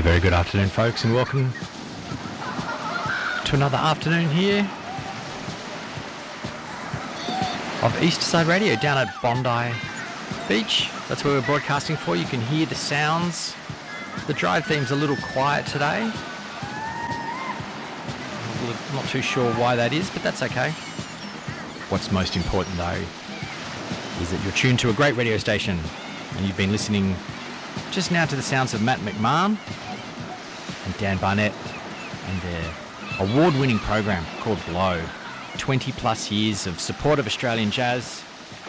very good afternoon, folks, and welcome to another afternoon here of East Side Radio down at Bondi Beach. That's where we're broadcasting for. You can hear the sounds. The drive theme's a little quiet today. I'm not too sure why that is, but that's okay. What's most important, though, is that you're tuned to a great radio station and you've been listening just now to the sounds of Matt McMahon and Dan Barnett and their award-winning program called Blow. 20 plus years of support of Australian jazz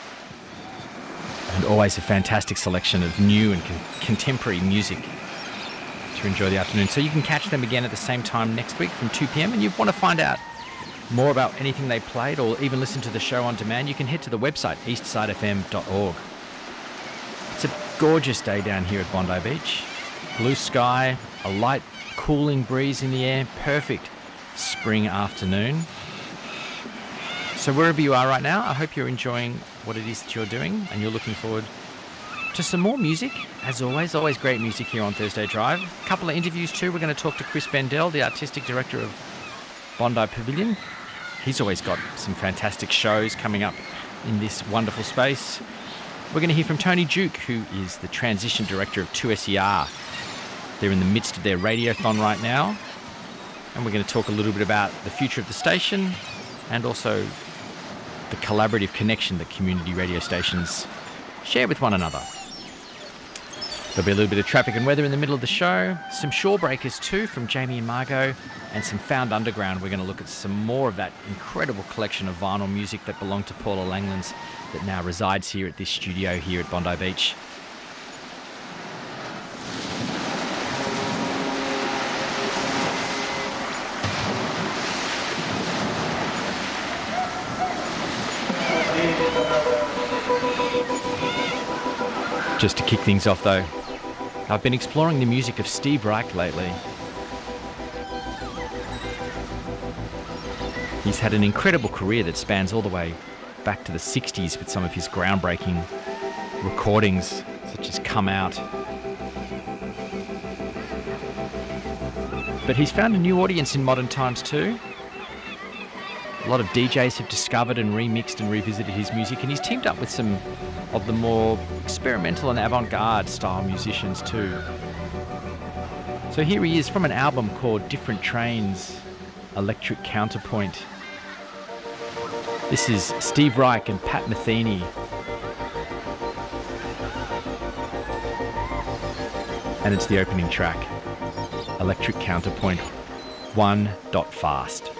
and always a fantastic selection of new and contemporary music to enjoy the afternoon. So you can catch them again at the same time next week from 2 p.m. and you want to find out more about anything they played or even listen to the show on demand, you can head to the website eastsidefm.org. It's a gorgeous day down here at Bondi Beach. Blue sky, a light cooling breeze in the air, perfect spring afternoon. So wherever you are right now, I hope you're enjoying what it is that you're doing and you're looking forward to some more music. As always great music here on Thursday Drive. A couple of interviews too. We're going to talk to Chris Bendell, the artistic director of Bondi Pavilion. He's always got some fantastic shows coming up in this wonderful space. We're going to hear from Tony Duke, who is the transition director of 2SER. They're in the midst of their radiothon right now. And we're going to talk a little bit about the future of the station and also the collaborative connection that community radio stations share with one another. There'll be a little bit of traffic and weather in the middle of the show. Some Shore Breakers too from Jamie and Margot, and some Found Underground. We're going to look at some more of that incredible collection of vinyl music that belonged to Paula Langlands that now resides here at this studio here at Bondi Beach. Just to kick things off though, I've been exploring the music of Steve Reich lately. He's had an incredible career that spans all the way back to the 60s with some of his groundbreaking recordings such as Come Out. But he's found a new audience in modern times too. A lot of DJs have discovered and remixed and revisited his music, and he's teamed up with some of the more experimental and avant-garde style musicians too. So here he is from an album called Different Trains, Electric Counterpoint. This is Steve Reich and Pat Metheny. And it's the opening track, Electric Counterpoint 1.fast.